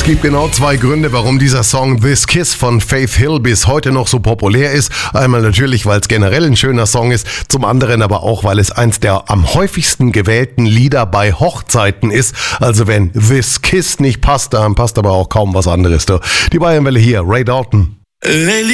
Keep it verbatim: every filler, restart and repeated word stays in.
Es gibt genau zwei Gründe, warum dieser Song This Kiss von Faith Hill bis heute noch so populär ist. Einmal natürlich, weil es generell ein schöner Song ist, zum anderen aber auch, weil es eins der am häufigsten gewählten Lieder bei Hochzeiten ist. Also wenn This Kiss nicht passt, dann passt aber auch kaum was anderes. Die Bayernwelle hier, Ray Dalton.